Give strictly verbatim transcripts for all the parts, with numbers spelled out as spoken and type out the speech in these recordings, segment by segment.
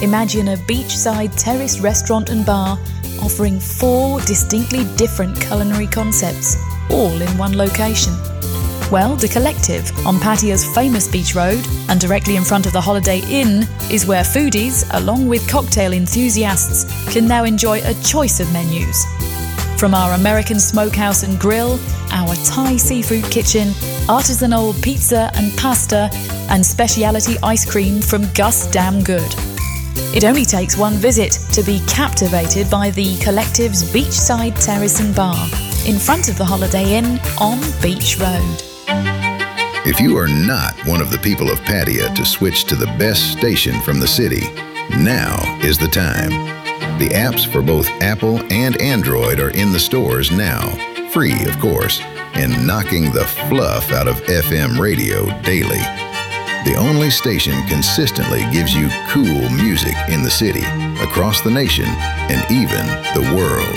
Imagine a beachside terraced restaurant and bar offering four distinctly different culinary concepts, all in one location. Well, The Collective, on Patia's famous beach road and directly in front of the Holiday Inn, is where foodies, along with cocktail enthusiasts, can now enjoy a choice of menus. From our American smokehouse and grill, our Thai seafood kitchen, artisanal pizza and pasta, and specialty ice cream from Gus Damn Good. It only takes one visit to be captivated by The Collective's beachside terrace and bar, in front of the Holiday Inn on Beach Road. If you are not one of the people of Patia to switch to the best station from the city, now is the time. The apps for both Apple and Android are in the stores now, free of course, and knocking the fluff out of F M radio daily. The only station consistently gives you cool music in the city, across the nation, and even the world.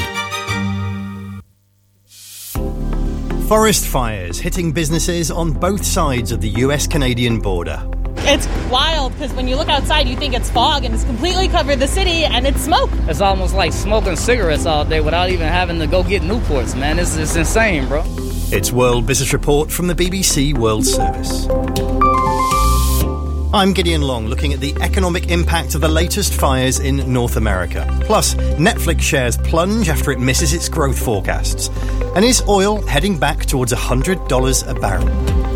Forest fires hitting businesses on both sides of the U S-Canadian border. It's wild because when you look outside, you think it's fog and it's completely covered the city and it's smoke. It's almost like smoking cigarettes all day without even having to go get Newports, man. It's, it's insane, bro. It's World Business Report from the B B C World Service. I'm Gideon Long, looking at the economic impact of the latest fires in North America. Plus, Netflix shares plunge after it misses its growth forecasts. And is oil heading back towards one hundred dollars a barrel?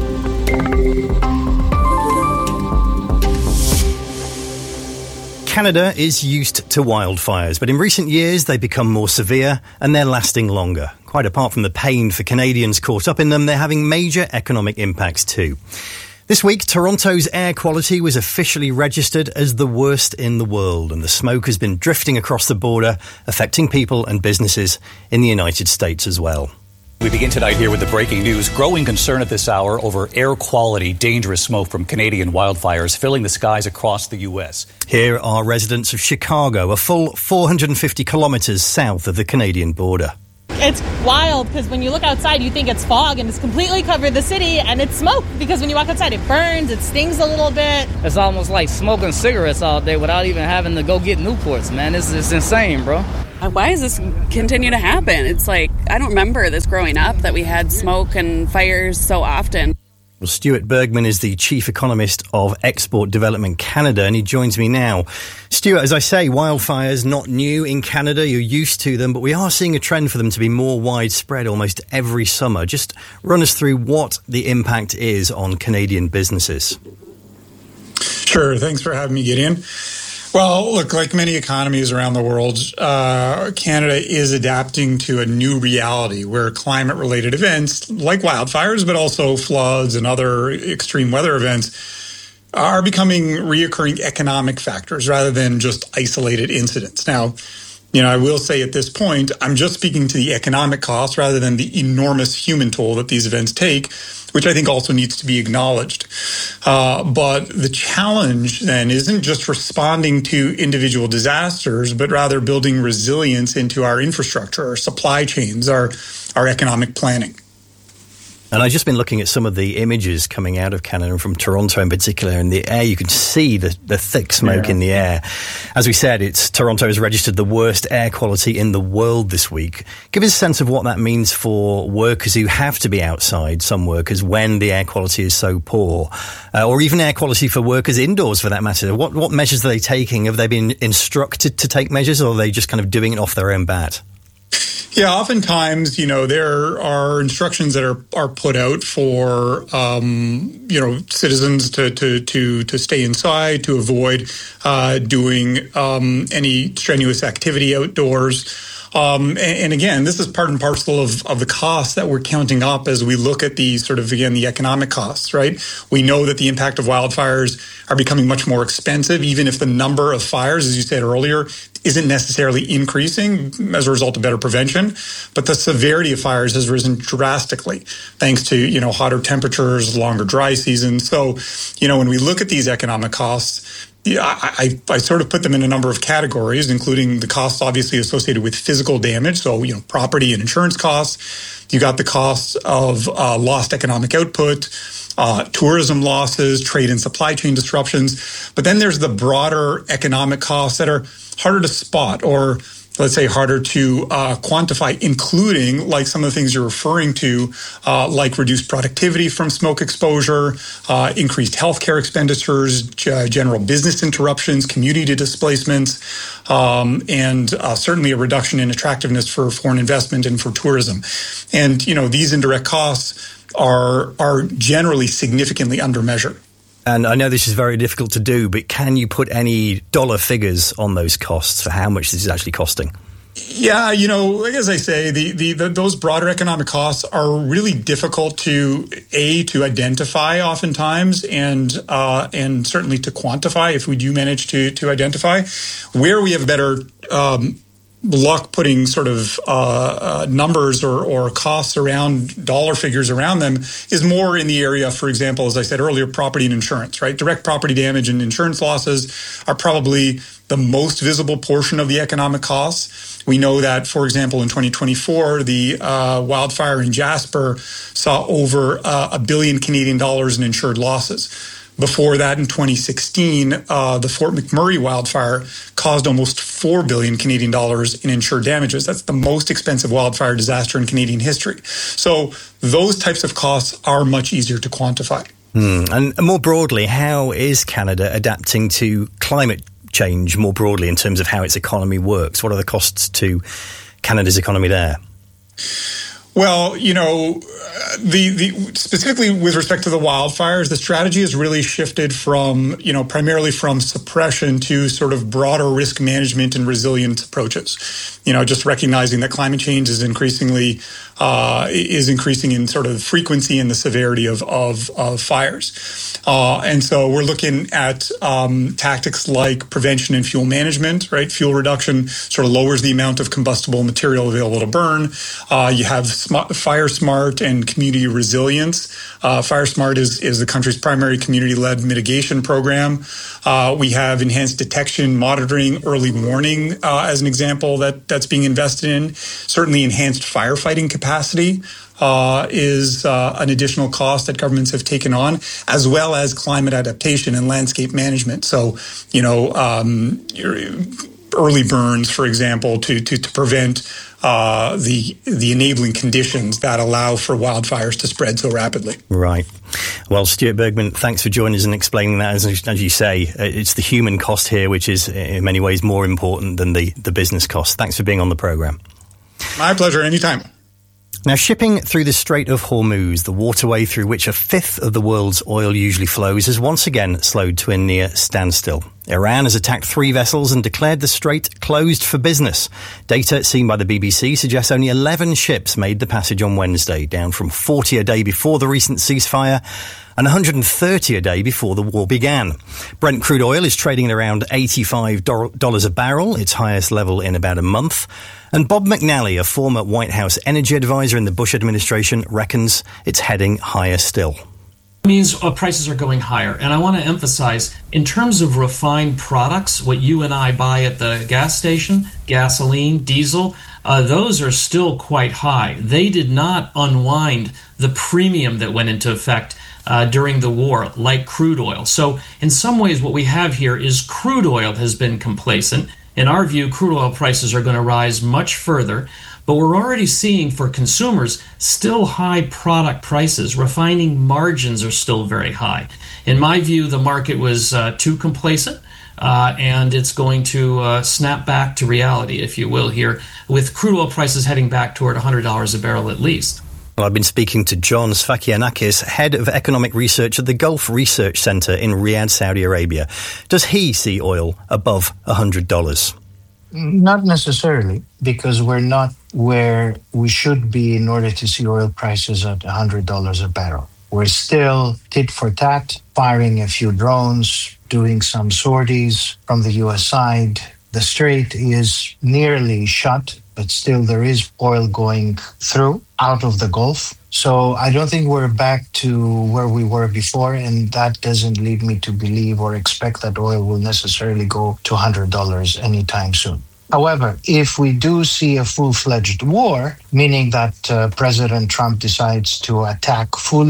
Canada is used to wildfires, but in recent years they've become more severe and they're lasting longer. Quite apart from the pain for Canadians caught up in them, they're having major economic impacts too. This week, Toronto's air quality was officially registered as the worst in the world, and the smoke has been drifting across the border, affecting people and businesses in the United States as well. We begin tonight here with the breaking news. Growing concern at this hour over air quality, dangerous smoke from Canadian wildfires filling the skies across the U S. Here are residents of Chicago, a full four hundred fifty kilometres south of the Canadian border. It's wild because when you look outside, you think it's fog and it's completely covered the city and it's smoke because when you walk outside, it burns, it stings a little bit. It's almost like smoking cigarettes all day without even having to go get Newports, man. It's, it's insane, bro. Why does this continue to happen? It's like, I don't remember this growing up, that we had smoke and fires so often. Well, Stuart Bergman is the Chief Economist of Export Development Canada, and he joins me now. Stuart, as I say, wildfires not new in Canada. You're used to them, but we are seeing a trend for them to be more widespread almost every summer. Just run us through what the impact is on Canadian businesses. Sure. Thanks for having me, Gideon. Well, look, like many economies around the world, uh, Canada is adapting to a new reality where climate-related events like wildfires, but also floods and other extreme weather events are becoming reoccurring economic factors rather than just isolated incidents. Now, you know, I will say at this point, I'm just speaking to the economic costs rather than the enormous human toll that these events take, which I think also needs to be acknowledged. Uh, but the challenge then isn't just responding to individual disasters, but rather building resilience into our infrastructure, our supply chains, our, our economic planning. And I've just been looking at some of the images coming out of Canada and from Toronto in particular. In the air, you can see the, the thick smoke yeah. in the air. As we said, it's Toronto has registered the worst air quality in the world this week. Give us a sense of what that means for workers who have to be outside, some workers, when the air quality is so poor, uh, or even air quality for workers indoors for that matter. What, what measures are they taking? Have they been instructed to take measures, or are they just kind of doing it off their own bat? Yeah, oftentimes, you know, there are instructions that are, are put out for, um, you know, citizens to, to, to, to stay inside, to avoid uh, doing um, any strenuous activity outdoors. Um, and, and again, this is part and parcel of, of the costs that we're counting up as we look at the sort of, again, the economic costs, right? We know that the impact of wildfires are becoming much more expensive, even if the number of fires, as you said earlier, isn't necessarily increasing as a result of better prevention, but the severity of fires has risen drastically thanks to, you know, hotter temperatures, longer dry seasons. So, you know, when we look at these economic costs, yeah, I, I, I sort of put them in a number of categories, including the costs obviously associated with physical damage, so, you know, property and insurance costs. You got the costs of uh, lost economic output. uh, tourism losses, trade and supply chain disruptions. But then there's the broader economic costs that are harder to spot, or let's say harder to uh, quantify, including like some of the things you're referring to, uh, like reduced productivity from smoke exposure, uh, increased healthcare expenditures, g- general business interruptions, community displacements, um, and uh, certainly a reduction in attractiveness for foreign investment and for tourism. And, you know, these indirect costs are are generally significantly undermeasured. And I know this is very difficult to do, but can you put any dollar figures on those costs for how much this is actually costing? Yeah, you know, as I say, the, the, the those broader economic costs are really difficult to a to identify oftentimes, and uh, and certainly to quantify if we do manage to to identify. Where we have better um, luck putting sort of uh, uh, numbers or, or costs around dollar figures around them is more in the area, for example, as I said earlier, property and insurance, right? Direct property damage and insurance losses are probably the most visible portion of the economic costs. We know that, for example, in twenty twenty-four, the uh, wildfire in Jasper saw over uh, a billion Canadian dollars in insured losses. Before that, in twenty sixteen, uh, the Fort McMurray wildfire caused almost four billion Canadian dollars in insured damages. That's the most expensive wildfire disaster in Canadian history. So those types of costs are much easier to quantify. Hmm. And more broadly, how is Canada adapting to climate change more broadly in terms of how its economy works? What are the costs to Canada's economy there? Well, you know, the the specifically with respect to the wildfires, the strategy has really shifted from, you know, primarily from suppression to sort of broader risk management and resilience approaches. You know, just recognizing that climate change is increasingly uh, is increasing in sort of frequency and the severity of of, of fires, uh, and so we're looking at um, tactics like prevention and fuel management. Right, fuel reduction sort of lowers the amount of combustible material available to burn. Uh, you have Smart, FireSmart and community resilience. Uh, FireSmart is, is the country's primary community-led mitigation program. Uh, we have enhanced detection, monitoring, early warning uh, as an example that, that's being invested in. Certainly enhanced firefighting capacity uh, is uh, an additional cost that governments have taken on, as well as climate adaptation and landscape management. So, you know, um, early burns, for example, to to, to prevent uh, the the enabling conditions that allow for wildfires to spread so rapidly. Right. Well, Stuart Bergman, thanks for joining us and explaining that. As, as you say, it's the human cost here, which is in many ways more important than the, the business cost. Thanks for being on the programme. My pleasure, anytime. Now, shipping through the Strait of Hormuz, the waterway through which a fifth of the world's oil usually flows, has once again slowed to a near standstill. Iran has attacked three vessels and declared the strait closed for business. Data seen by the B B C suggests only eleven ships made the passage on Wednesday, down from forty a day before the recent ceasefire and one hundred thirty a day before the war began. Brent crude oil is trading at around eighty-five dollars a barrel, its highest level in about a month. And Bob McNally, a former White House energy advisor in the Bush administration, reckons it's heading higher still. It means uh, prices are going higher. And I want to emphasize, in terms of refined products, what you and I buy at the gas station, gasoline, diesel, uh, those are still quite high. They did not unwind the premium that went into effect Uh, during the war, like crude oil. So in some ways, what we have here is crude oil has been complacent. In our view, crude oil prices are going to rise much further, but we're already seeing for consumers still high product prices. Refining margins are still very high. In my view, the market was uh, too complacent, uh, and it's going to uh, snap back to reality, if you will, here, with crude oil prices heading back toward one hundred dollars a barrel at least. Well, I've been speaking to John Sfakianakis, head of economic research at the Gulf Research Center in Riyadh, Saudi Arabia. Does he see oil above one hundred dollars? Not necessarily, because we're not where we should be in order to see oil prices at one hundred dollars a barrel. We're still tit for tat, firing a few drones, doing some sorties from the U S side. The strait is nearly shut, but still there is oil going through out of the Gulf. So I don't think we're back to where we were before, and that doesn't lead me to believe or expect that oil will necessarily go to one hundred dollars anytime soon. However, if we do see a full-fledged war, meaning that uh, President Trump decides to attack fully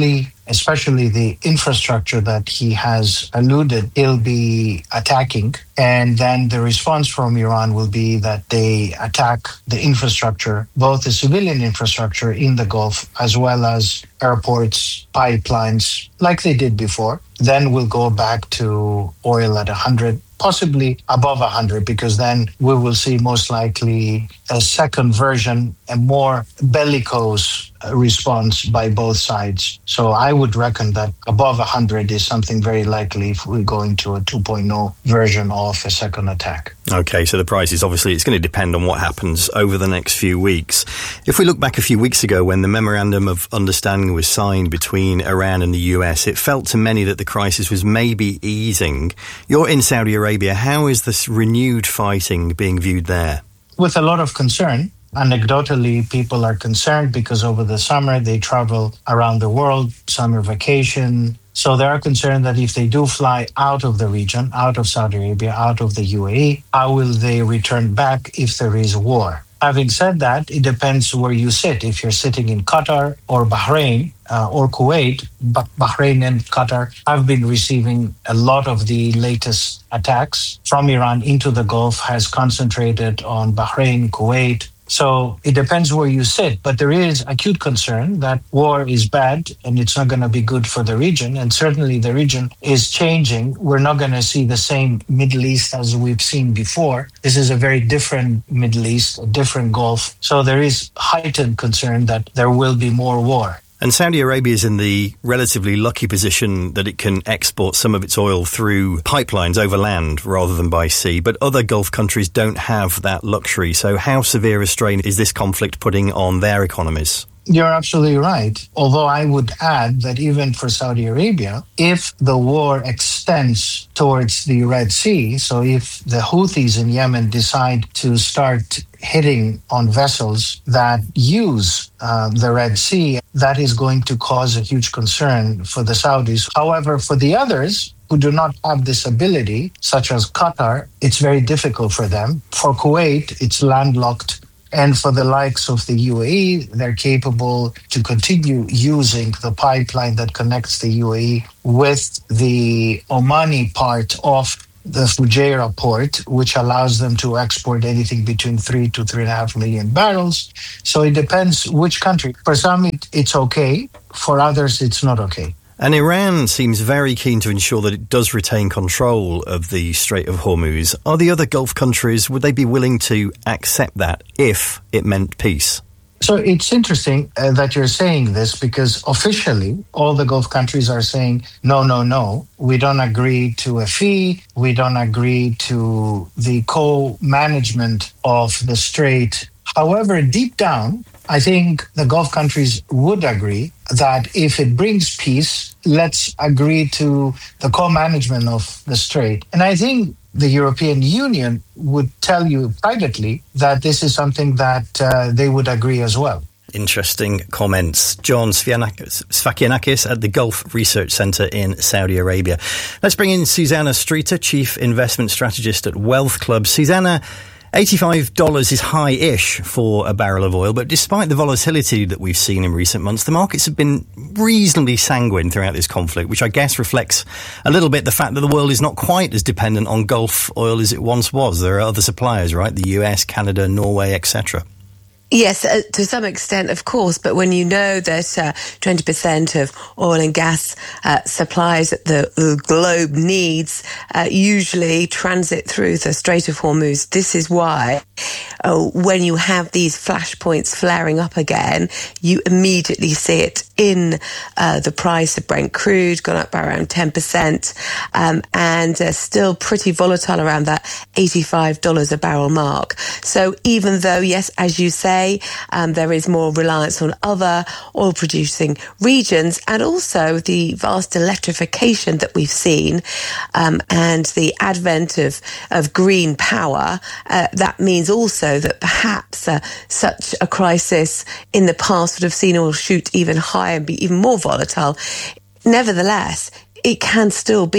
especially the infrastructure that he has alluded he'll be attacking. And then the response from Iran will be that they attack the infrastructure, both the civilian infrastructure in the Gulf, as well as airports, pipelines, like they did before. Then we'll go back to oil at one hundred, possibly above one hundred, because then we will see most likely a second version, a more bellicose response by both sides. So I would reckon that above one hundred is something very likely if we go into a two point oh version of a second attack. Okay, so the price is obviously, it's going to depend on what happens over the next few weeks. If we look back a few weeks ago when the Memorandum of Understanding was signed between Iran and the U S, it felt to many that the crisis was maybe easing. You're in Saudi Arabia. How is this renewed fighting being viewed there? With a lot of concern. Anecdotally, people are concerned because over the summer they travel around the world, summer vacation. So they are concerned that if they do fly out of the region, out of Saudi Arabia, out of the U A E, how will they return back if there is war? Having said that, it depends where you sit. If you're sitting in Qatar or Bahrain uh, or Kuwait, but Bahrain and Qatar have been receiving a lot of the latest attacks from Iran into the Gulf, has concentrated on Bahrain, Kuwait. So it depends where you sit, but there is acute concern that war is bad and it's not going to be good for the region. And certainly the region is changing. We're not going to see the same Middle East as we've seen before. This is a very different Middle East, a different Gulf. So there is heightened concern that there will be more war. And Saudi Arabia is in the relatively lucky position that it can export some of its oil through pipelines over land rather than by sea. But other Gulf countries don't have that luxury. So how severe a strain is this conflict putting on their economies? You're absolutely right. Although I would add that even for Saudi Arabia, if the war extends towards the Red Sea, so if the Houthis in Yemen decide to start hitting on vessels that use uh, the Red Sea, that is going to cause a huge concern for the Saudis. However, for the others who do not have this ability, such as Qatar, it's very difficult for them. For Kuwait, it's landlocked. And for the likes of the U A E, they're capable to continue using the pipeline that connects the U A E with the Omani part of the Fujairah port, which allows them to export anything between three to three and a half million barrels. So it depends which country. For some, it, it's okay. For others, it's not okay. And Iran seems very keen to ensure that it does retain control of the Strait of Hormuz. Are the other Gulf countries, would they be willing to accept that if it meant peace? So it's interesting uh, that you're saying this because officially all the Gulf countries are saying, no, no, no, we don't agree to a fee. We don't agree to the co-management of the strait. However, deep down, I think the Gulf countries would agree that if it brings peace, let's agree to the co-management of the strait. And I think the European Union would tell you privately that this is something that uh, they would agree as well. Interesting comments. John Sfakianakis at the Gulf Research Centre in Saudi Arabia. Let's bring in Susanna Streeter, Chief Investment Strategist at Wealth Club. Susanna, eighty-five dollars is high-ish for a barrel of oil, but despite the volatility that we've seen in recent months, the markets have been reasonably sanguine throughout this conflict, which I guess reflects a little bit the fact that the world is not quite as dependent on Gulf oil as it once was. There are other suppliers, right? The U S, Canada, Norway, et cetera. Yes, uh, to some extent, of course, but when you know that uh, twenty percent of oil and gas uh, supplies that the, the globe needs uh, usually transit through the Strait of Hormuz, this is why uh, when you have these flashpoints flaring up again, you immediately see it in uh, the price of Brent crude, gone up by around ten percent, um, and uh, still pretty volatile around that eighty-five dollars a barrel mark. So even though, yes, as you say, Um, there is more reliance on other oil-producing regions, and also the vast electrification that we've seen um, and the advent of, of green power. Uh, that means also that perhaps uh, such a crisis in the past would have seen oil shoot even higher and be even more volatile. Nevertheless, it can still be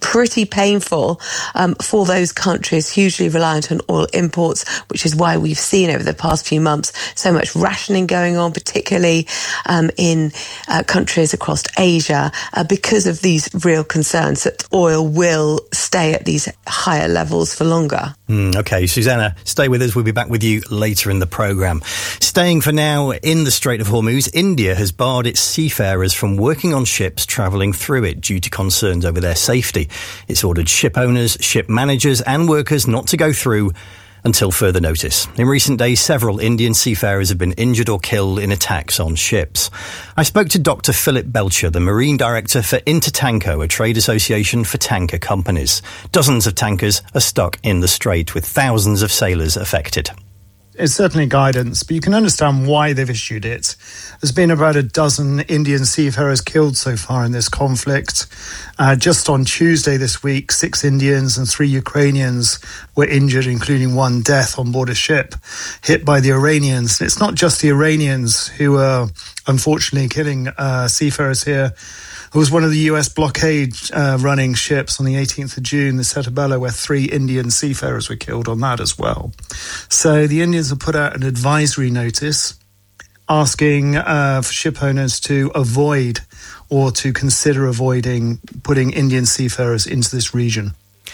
pretty painful um, for those countries hugely reliant on oil imports, which is why we've seen over the past few months so much rationing going on, particularly um, in uh, countries across Asia, uh, because of these real concerns that oil will stay at these higher levels for longer. Mm, OK, Susanna, stay with us. We'll be back with you later in the programme. Staying for now in the Strait of Hormuz, India has barred its seafarers from working on ships travelling through it due to concerns over their safety. It's ordered ship owners, ship managers and workers not to go through until further notice. In recent days, several Indian seafarers have been injured or killed in attacks on ships. I spoke to Doctor Philip Belcher, the Marine Director for Intertanko, a trade association for tanker companies. Dozens of tankers are stuck in the strait, with thousands of sailors affected. It's certainly guidance, but you can understand why they've issued it. There's been about a dozen Indian seafarers killed so far in this conflict. Uh, just on Tuesday this week, six Indians and three Ukrainians were injured, including one death on board a ship hit by the Iranians. It's not just the Iranians who are unfortunately killing uh, seafarers here. It was one of the U S blockade uh, running ships on the eighteenth of June, the Setabella, where three Indian seafarers were killed on that as well. So the Indians have put out an advisory notice asking uh, for ship owners to avoid or to consider avoiding putting Indian seafarers into this region.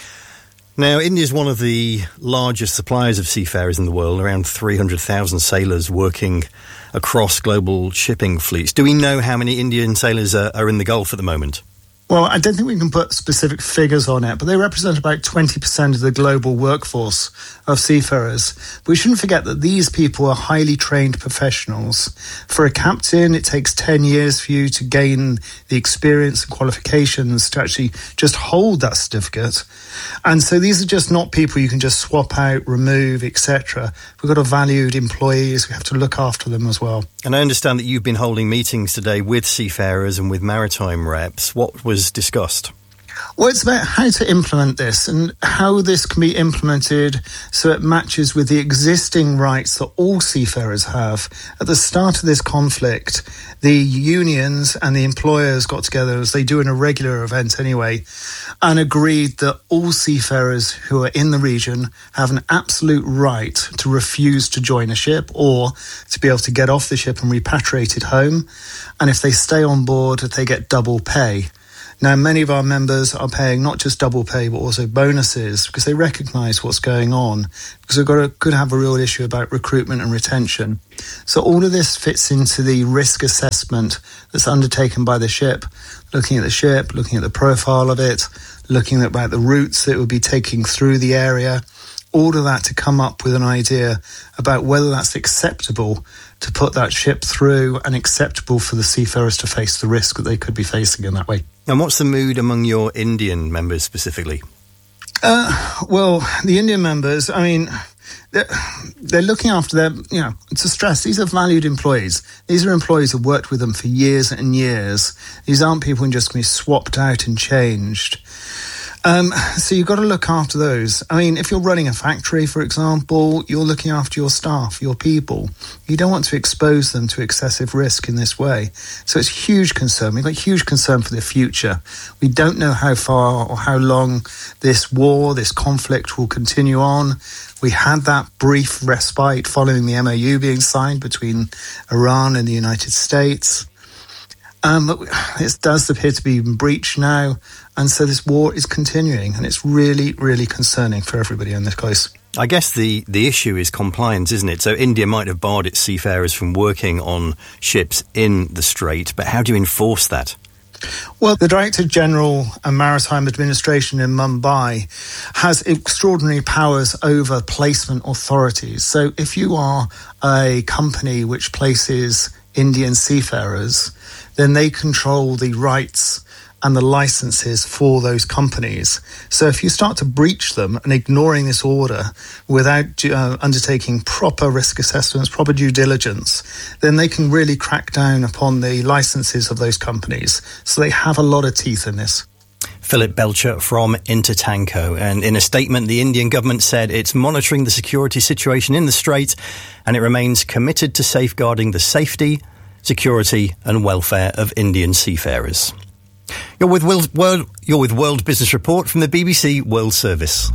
Now, India is one of the largest suppliers of seafarers in the world, around three hundred thousand sailors working across global shipping fleets. Do we know how many Indian sailors are, are in the Gulf at the moment? Well, I don't think we can put specific figures on it, but they represent about twenty percent of the global workforce of seafarers. We shouldn't forget that these people are highly trained professionals. For a captain, it takes ten years for you to gain the experience and qualifications to actually just hold that certificate. And so these are just not people you can just swap out, remove, et cetera. We've got a valued employees. We have to look after them as well. And I understand that you've been holding meetings today with seafarers and with maritime reps. What was discussed? Well, it's about how to implement this and how this can be implemented so it matches with the existing rights that all seafarers have. At the start of this conflict, the unions and the employers got together, as they do in a regular event anyway, and agreed that all seafarers who are in the region have an absolute right to refuse to join a ship or to be able to get off the ship and repatriate it home. And if they stay on board, they get double pay. Now, many of our members are paying not just double pay, but also bonuses because they recognise what's going on, because we've got to, could have a real issue about recruitment and retention. So all of this fits into the risk assessment that's undertaken by the ship, looking at the ship, looking at the profile of it, looking at about the routes that it would be taking through the area, all of that to come up with an idea about whether that's acceptable to put that ship through and acceptable for the seafarers to face the risk that they could be facing in that way. And what's the mood among your Indian members specifically? Uh, well, the Indian members, I mean, they're, they're looking after them, you know, it's a stress. These are valued employees. These are employees who have worked with them for years and years. These aren't people who are just going to be swapped out and changed. Um, so you've got to look after those. I mean, if you're running a factory, for example, you're looking after your staff, your people. You don't want to expose them to excessive risk in this way. So it's huge concern. We've got huge concern for the future. We don't know how far or how long this war, this conflict will continue on. We had that brief respite following the M O U being signed between Iran and the United States. Um, but it does appear to be breached now. And so this war is continuing, and it's really, really concerning for everybody in this case. I guess the, the issue is compliance, isn't it? So India might have barred its seafarers from working on ships in the Strait, but how do you enforce that? Well, the Director General of Maritime Administration in Mumbai has extraordinary powers over placement authorities. So if you are a company which places Indian seafarers, then they control the rights and the licenses for those companies. So if you start to breach them and ignoring this order without uh, undertaking proper risk assessments, proper due diligence, then they can really crack down upon the licenses of those companies. So they have a lot of teeth in this. Philip Belcher from Intertanko. And in a statement, the Indian government said it's monitoring the security situation in the Strait and it remains committed to safeguarding the safety, security and welfare of Indian seafarers. You're with World, World, you're with World Business Report from the B B C World Service.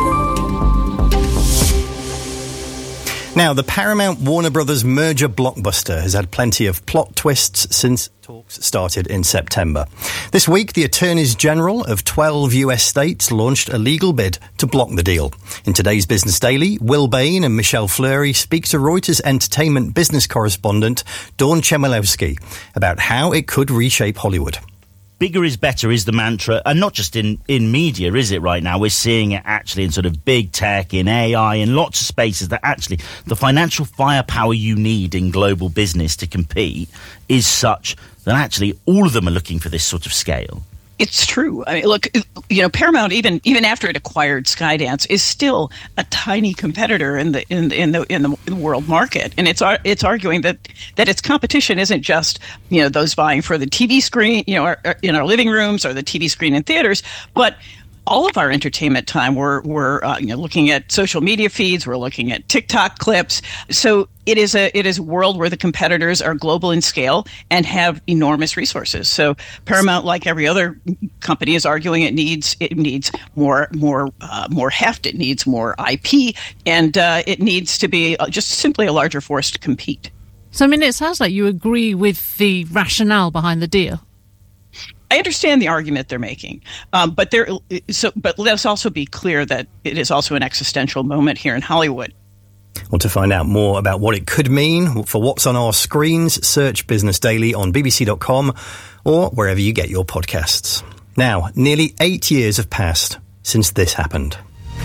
Now, the Paramount Warner Brothers merger blockbuster has had plenty of plot twists since talks started in September. This week, the attorneys general of twelve U S states launched a legal bid to block the deal. In today's Business Daily, Will Bain and Michelle Fleury speak to Reuters entertainment business correspondent Dawn Chmielewski about how it could reshape Hollywood. Bigger is better is the mantra, and not just in, in media, is it, right now? We're seeing it actually in sort of big tech, in A I, in lots of spaces that actually the financial firepower you need in global business to compete is such that actually all of them are looking for this sort of scale. It's true. I mean, look, you know, Paramount, even even after it acquired Skydance, is still a tiny competitor in the in in the in the world market, and it's it's arguing that that its competition isn't just, you know, those vying for the T V screen, you know, our, in our living rooms or the T V screen in theaters, but all of our entertainment time. We're we're uh, you know, looking at social media feeds. We're looking at TikTok clips. So it is a it is a world where the competitors are global in scale and have enormous resources. So Paramount, like every other company, is arguing it needs it needs more more uh, more heft. It needs more I P, and uh, it needs to be just simply a larger force to compete. So I mean, it sounds like you agree with the rationale behind the deal. I understand the argument they're making, um, but there. So, but let's also be clear that it is also an existential moment here in Hollywood. Well, to find out more about what it could mean for what's on our screens, search Business Daily on b b c dot com or wherever you get your podcasts. Now, nearly eight years have passed since this happened.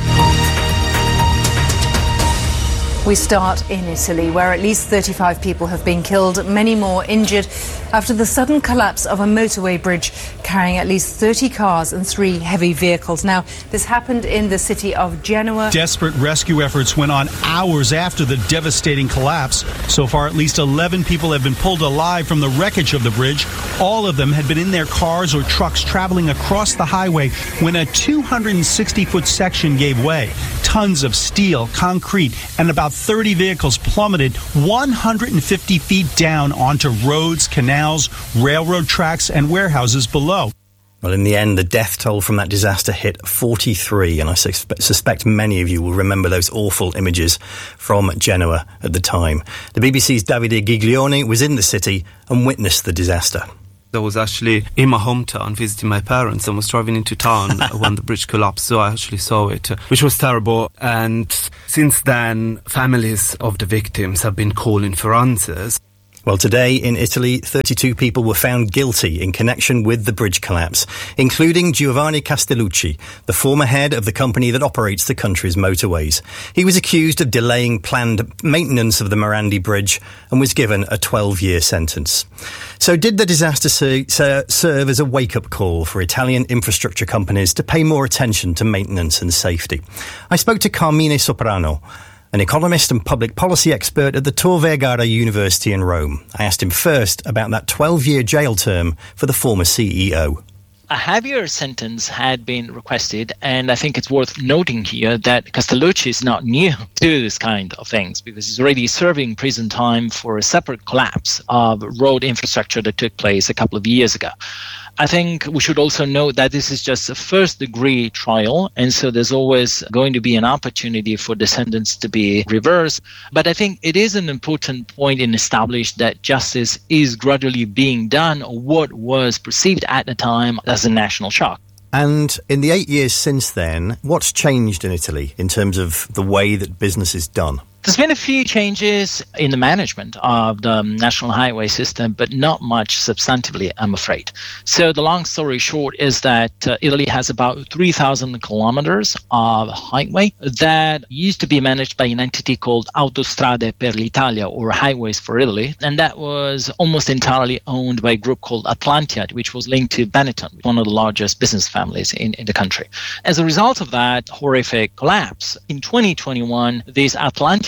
We start in Italy, where at least thirty-five people have been killed, many more injured, after the sudden collapse of a motorway bridge carrying at least thirty cars and three heavy vehicles. Now, this happened in the city of Genoa. Desperate rescue efforts went on hours after the devastating collapse. So far, at least eleven people have been pulled alive from the wreckage of the bridge. All of them had been in their cars or trucks traveling across the highway when a two hundred sixty foot section gave way. Tons of steel, concrete, and about thirty vehicles plummeted one hundred fifty feet down onto roads, canals, railroad tracks, and warehouses below. Well, in the end, the death toll from that disaster hit forty-three, and I suspe- suspect many of you will remember those awful images from Genoa at the time. The B B C's Davide Giglione was in the city and witnessed the disaster. I was actually in my hometown visiting my parents and was driving into town when the bridge collapsed, so I actually saw it, which was terrible. And since then, families of the victims have been calling for answers. Well, today in Italy, thirty-two people were found guilty in connection with the bridge collapse, including Giovanni Castellucci, the former head of the company that operates the country's motorways. He was accused of delaying planned maintenance of the Morandi Bridge and was given a twelve-year sentence. So did the disaster ser- serve as a wake-up call for Italian infrastructure companies to pay more attention to maintenance and safety? I spoke to Carmine Soprano, an economist and public policy expert at the Tor Vergata University in Rome. I asked him first about that twelve-year jail term for the former C E O. A heavier sentence had been requested, and I think it's worth noting here that Castellucci is not new to this kind of things because he's already serving prison time for a separate collapse of road infrastructure that took place a couple of years ago. I think we should also note that this is just a first-degree trial, and so there's always going to be an opportunity for the sentence to be reversed. But I think it is an important point in establishing that justice is gradually being done, or what was perceived at the time as a national shock. And in the eight years since then, what's changed in Italy in terms of the way that business is done? There's been a few changes in the management of the national highway system, but not much substantively, I'm afraid. So the long story short is that uh, Italy has about three thousand kilometers of highway that used to be managed by an entity called Autostrade per l'Italia, or Highways for Italy. And that was almost entirely owned by a group called Atlantia, which was linked to Benetton, one of the largest business families in, in the country. As a result of that horrific collapse, in twenty twenty-one, this Atlantia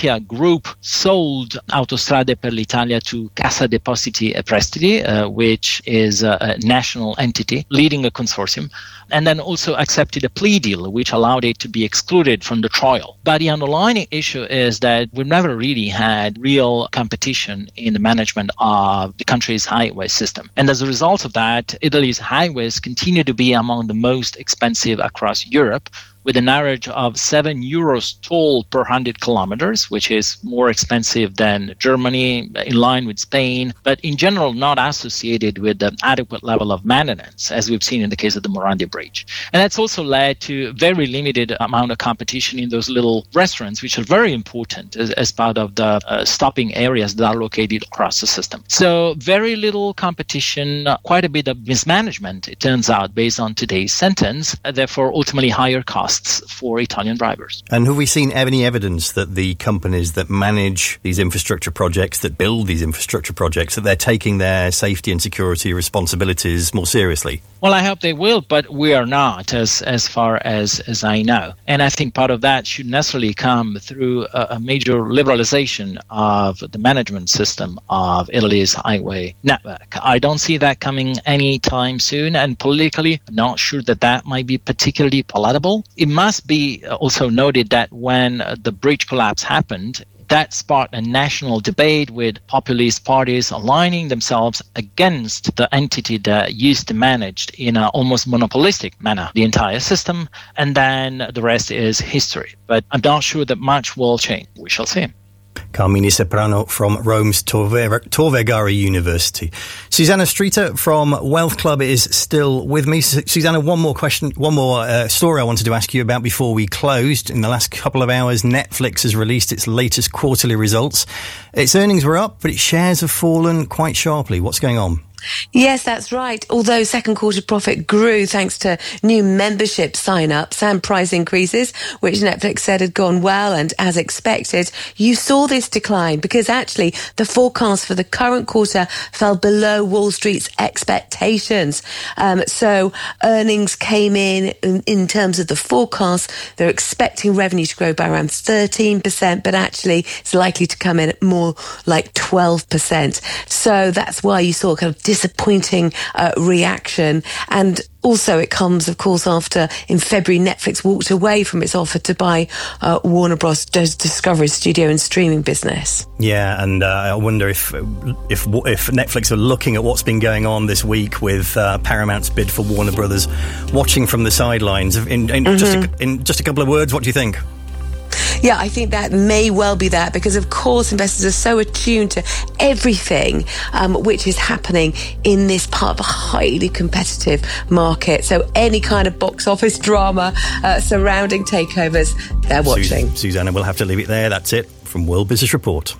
Ventia Group sold Autostrade per l'Italia to Cassa Depositi e Prestiti, uh, which is a, a national entity leading a consortium, and then also accepted a plea deal which allowed it to be excluded from the trial. But the underlying issue is that we've never really had real competition in the management of the country's highway system. And as a result of that, Italy's highways continue to be among the most expensive across Europe, with an average of seven euros toll per one hundred kilometers, which is more expensive than Germany, in line with Spain, but in general not associated with an adequate level of maintenance, as we've seen in the case of the Morandi Bridge. And that's also led to very limited amount of competition in those little restaurants, which are very important as, as part of the uh, stopping areas that are located across the system. So very little competition, uh, quite a bit of mismanagement, it turns out, based on today's sentence, uh, therefore ultimately higher costs for Italian drivers. And have we seen any evidence that the companies that manage these infrastructure projects, that build these infrastructure projects, that they're taking their safety and security responsibilities more seriously? Well, I hope they will, but we are not, as as far as, as I know. And I think part of that should necessarily come through a, a major liberalization of the management system of Italy's highway network. I don't see that coming anytime soon, and politically, I'm not sure that that might be particularly palatable. It must be also noted that when the bridge collapse happened, that sparked a national debate with populist parties aligning themselves against the entity that used to manage in an almost monopolistic manner the entire system, and then the rest is history. But I'm not sure that much will change. We shall see. Carmine Soprano from Rome's Tor Vergata University. Susanna Streeter from Wealth Club is still with me. Susanna, one more question, one more uh, story I wanted to ask you about before we closed. In the last couple of hours, Netflix has released its latest quarterly results. Its earnings were up, but its shares have fallen quite sharply. What's going on? Yes, that's right. Although second quarter profit grew thanks to new membership sign-ups and price increases, which Netflix said had gone well and as expected, you saw this decline because actually the forecast for the current quarter fell below Wall Street's expectations. Um, so earnings came in, in in terms of the forecast. They're expecting revenue to grow by around thirteen percent, but actually it's likely to come in at more like twelve percent. So that's why you saw kind of disappointing uh, reaction. And also it comes, of course, after in February Netflix walked away from its offer to buy uh, Warner Bros. Discovery studio and streaming business. Yeah, and uh, I wonder if if if Netflix are looking at what's been going on this week with uh, Paramount's bid for Warner Brothers, watching from the sidelines. In, in, mm-hmm. just a, in just a couple of words, what do you think? Yeah, I think that may well be that because, of course, investors are so attuned to everything um, which is happening in this part of a highly competitive market. So any kind of box office drama uh, surrounding takeovers, they're watching. Sus- Susanna, we'll have to leave it there. That's it from World Business Report.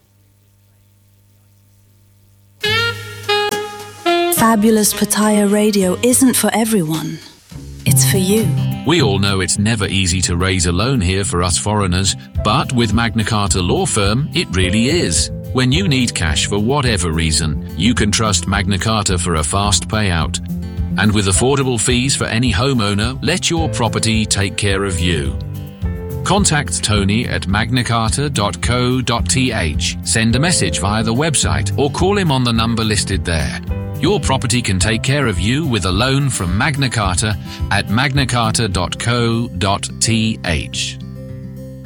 Fabulous Pattaya Radio isn't for everyone. It's for you. We all know it's never easy to raise a loan here for us foreigners, but with Magna Carta Law Firm, it really is. When you need cash for whatever reason, you can trust Magna Carta for a fast payout. And with affordable fees for any homeowner, let your property take care of you. Contact Tony at magna carta dot co dot t h, send a message via the website or call him on the number listed there. Your property can take care of you with a loan from Magna Carta at magna carta dot co dot t h.